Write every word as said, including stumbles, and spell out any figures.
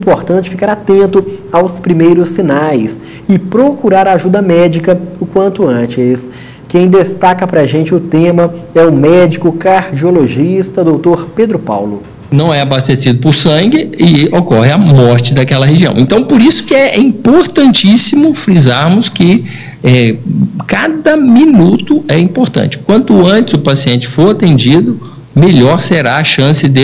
Importante ficar atento aos primeiros sinais e procurar ajuda médica o quanto antes. Quem destaca para a gente o tema é o médico cardiologista doutor Pedro Paulo. Não é abastecido por sangue e ocorre a morte daquela região. Então, por isso que é importantíssimo frisarmos que é, cada minuto é importante. Quanto antes o paciente for atendido, melhor será a chance de